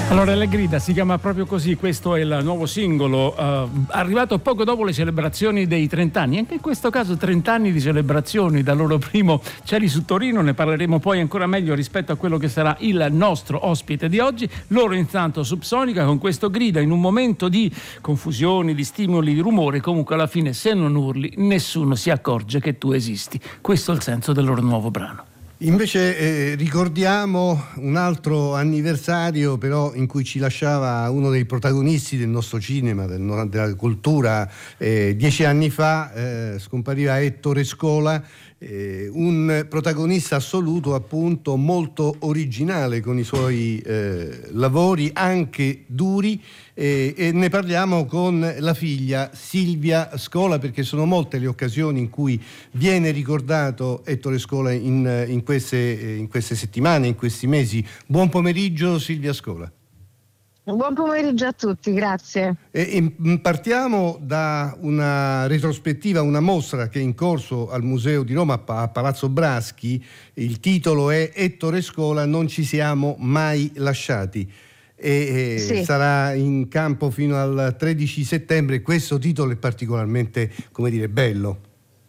Allora, Le grida si chiama proprio così, questo è il nuovo singolo, arrivato poco dopo le celebrazioni dei 30 anni, anche in questo caso 30 anni di celebrazioni dal loro primo Cieli su Torino. Ne parleremo poi ancora meglio rispetto a quello che sarà il nostro ospite di oggi. Loro intanto Subsonica con questo grida in un momento di confusioni, di stimoli, di rumore, comunque alla fine se non urli nessuno si accorge che tu esisti. Questo è il senso del loro nuovo brano. Invece ricordiamo un altro anniversario però in cui ci lasciava uno dei protagonisti del nostro cinema, della cultura. 10 anni fa scompariva Ettore Scola, un protagonista assoluto, appunto, molto originale con i suoi lavori anche duri, e ne parliamo con la figlia Silvia Scola, perché sono molte le occasioni in cui viene ricordato Ettore Scola in queste settimane, in questi mesi. Buon pomeriggio Silvia Scola. Buon pomeriggio a tutti, grazie. Partiamo da una retrospettiva, una mostra che è in corso al Museo di Roma a Palazzo Braschi. Il titolo è Ettore Scola, non ci siamo mai lasciati. Sì. Sarà in campo fino al 13 settembre. Questo titolo è particolarmente, bello.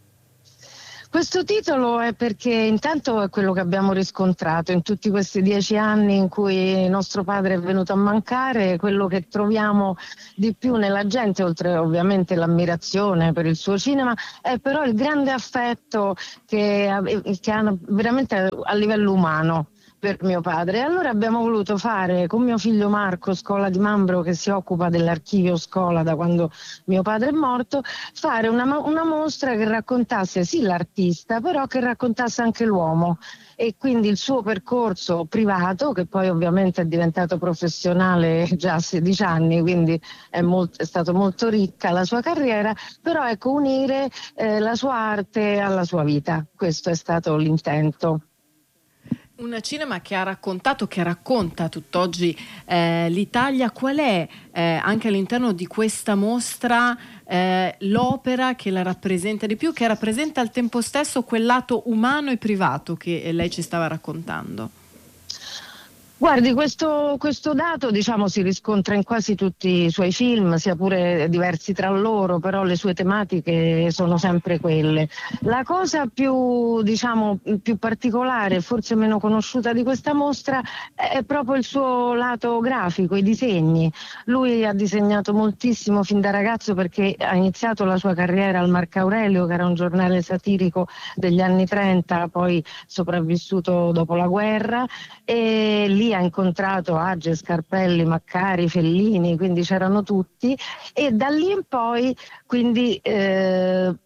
Questo titolo è perché intanto è quello che abbiamo riscontrato in tutti questi 10 anni in cui nostro padre è venuto a mancare. Quello che troviamo di più nella gente, oltre ovviamente l'ammirazione per il suo cinema, è però il grande affetto che hanno veramente a livello umano per mio padre. Allora abbiamo voluto fare con mio figlio Marco Scola di Mambro, che si occupa dell'archivio Scola da quando mio padre è morto, fare una mostra che raccontasse sì l'artista, però che raccontasse anche l'uomo, e quindi il suo percorso privato, che poi ovviamente è diventato professionale già a 16 anni, quindi è stato molto ricca la sua carriera, però ecco, unire la sua arte alla sua vita. Questo è stato l'intento. Un cinema che ha raccontato, che racconta tutt'oggi l'Italia. Qual è anche all'interno di questa mostra l'opera che la rappresenta di più, che rappresenta al tempo stesso quel lato umano e privato che lei ci stava raccontando? Guardi, questo dato si riscontra in quasi tutti i suoi film, sia pure diversi tra loro, però le sue tematiche sono sempre quelle. La cosa più particolare, forse meno conosciuta di questa mostra, è proprio il suo lato grafico, i disegni. Lui ha disegnato moltissimo fin da ragazzo, perché ha iniziato la sua carriera al Marco Aurelio, che era un giornale satirico degli anni 30, poi sopravvissuto dopo la guerra, e lì ha incontrato Age, Scarpelli, Maccari, Fellini, quindi c'erano tutti, e da lì in poi quindi il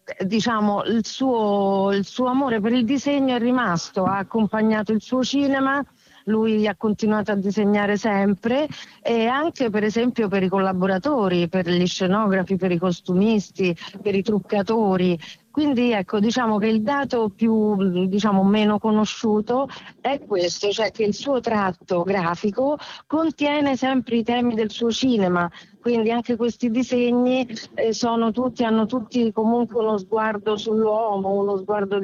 suo amore per il disegno è rimasto, ha accompagnato il suo cinema. Lui ha continuato a disegnare sempre, e anche per esempio per i collaboratori, per gli scenografi, per i costumisti, per i truccatori. Quindi ecco, che il dato più meno conosciuto è questo, cioè che il suo tratto grafico contiene sempre i temi del suo cinema. Quindi anche questi disegni hanno tutti comunque uno sguardo sull'uomo, uno sguardo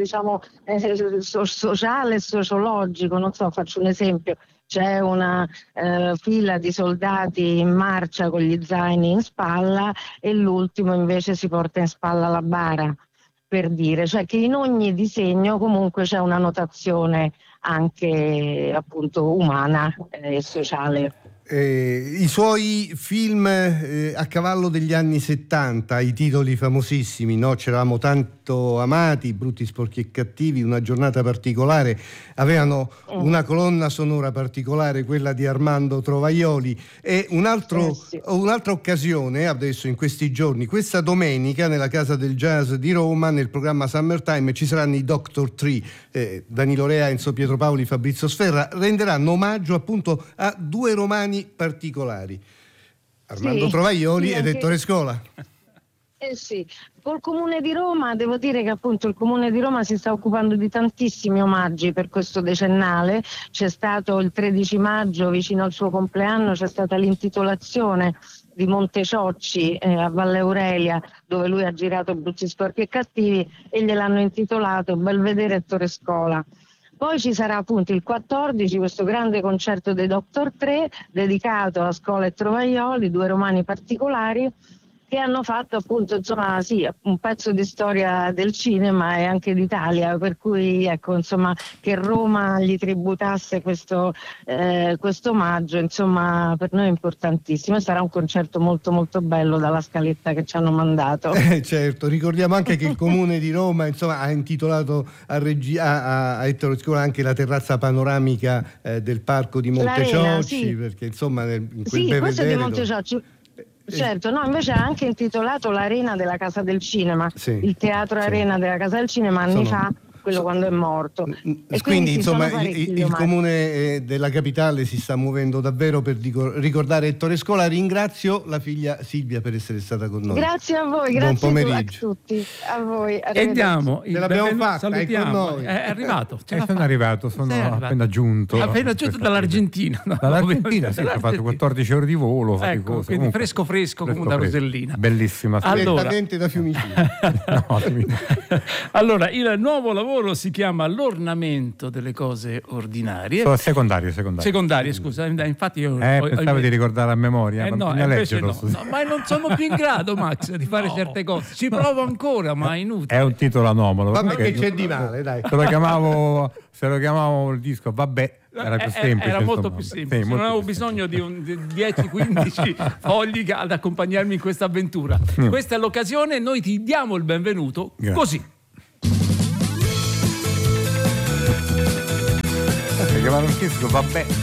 sociale e sociologico. Non so, faccio un esempio. C'è una fila di soldati in marcia con gli zaini in spalla, e l'ultimo invece si porta in spalla la bara, per dire, cioè che in ogni disegno comunque c'è una notazione anche appunto umana e sociale. I suoi film a cavallo degli anni 70, i titoli famosissimi, no? C'eravamo tanto amati, Brutti, sporchi e cattivi, Una giornata particolare, avevano una colonna sonora particolare, quella di Armando Trovaioli. E un'altra occasione adesso, in questi giorni, questa domenica nella Casa del Jazz di Roma, nel programma Summertime, ci saranno i Dr. Tree, Danilo Rea, Enzo Pietropavoli, Fabrizio Sferra, renderanno omaggio appunto a due romani particolari, Armando Trovaioli ed Ettore Scola. Sì, col Comune di Roma devo dire che appunto il Comune di Roma si sta occupando di tantissimi omaggi per questo decennale. C'è stato il 13 maggio, vicino al suo compleanno, c'è stata l'intitolazione di Monte Ciocci a Valle Aurelia, dove lui ha girato Brutti, sporchi e cattivi, e gliel'hanno intitolato Belvedere Ettore Scola. Poi ci sarà appunto il 14 questo grande concerto dei Dr. Tre dedicato a Scola e Trovaioli, 2 romani particolari che hanno fatto appunto insomma sì, un pezzo di storia del cinema e anche d'Italia, per cui ecco insomma che Roma gli tributasse questo omaggio insomma per noi è importantissimo e sarà un concerto molto molto bello dalla scaletta che ci hanno mandato. Certo, ricordiamo anche che il Comune di Roma insomma ha intitolato a Ettore Scola anche la terrazza panoramica del parco di Monteciocci, sì. Perché insomma in quel sì, belvedere questo è di Monteciocci. Certo, no, invece ha anche intitolato l'Arena della Casa del Cinema, il Teatro Arena della Casa del Cinema anni fa, quello quando è morto. E quindi insomma il comune della capitale si sta muovendo davvero per ricordare Ettore Scola. Ringrazio la figlia Silvia per essere stata con noi. Grazie a voi, grazie a tutti, a voi. E andiamo, ce l'abbiamo fatta, è con noi. È arrivato. Sono arrivato, appena giunto. Appena giunto dall'Argentina. Dall'Argentina, sì, ho fatto 14 ore di volo. Ecco, quindi fresco come una rosellina. Bellissima. Direttamente da Fiumicino. Allora, il nuovo lavoro si chiama L'ornamento delle cose ordinarie. Secondarie, scusa. Infatti io pensavo di ricordare a memoria. No, ma non sono più in grado, Max, di fare certe cose. Ci provo ancora, ma è inutile. È un titolo anomalo. Vabbè, che c'è di male, dai. Se lo chiamavo il disco Vabbè, era più semplice. Era molto più semplice. Non avevo bisogno di 10-15 fogli ad accompagnarmi in questa avventura. Questa è l'occasione, noi ti diamo il benvenuto. Grazie. Così. Chiamare un disco Vabbè.